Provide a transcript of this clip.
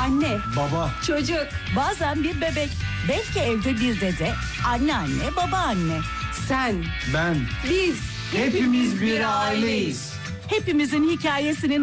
Anne, Baba. çocuk, Bazen bir bebek, belki evde bir dede, anneanne, babaanne. sen, Ben. biz. Hepimiz bir aileyiz. Hepimizin hikayesinin